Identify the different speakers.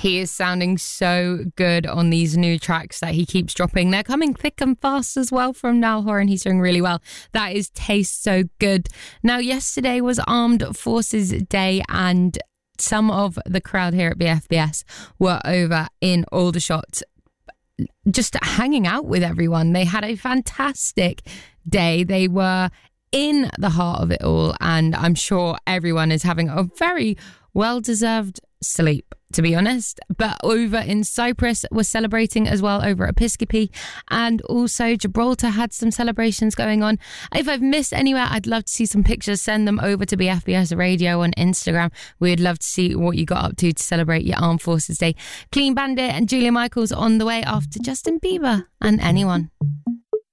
Speaker 1: He is sounding so good on these new tracks that he keeps dropping. They're coming thick and fast as well from Niall Horan. He's doing really well. That is Taste So Good. Now, yesterday was Armed Forces Day, and some of the crowd here at BFBS were over in Aldershot just hanging out with everyone. They had a fantastic day. They were in the heart of it all, and I'm sure everyone is having a very well-deserved sleep, to be honest. But over in Cyprus, we're celebrating as well over at Episcopi, and also Gibraltar had some celebrations going on. If I've missed anywhere, I'd love to see some pictures. Send them over to BFBS Radio on Instagram. We'd love to see what you got up to celebrate your Armed Forces Day. Clean Bandit and Julia Michaels on the way after Justin Bieber and Anyone.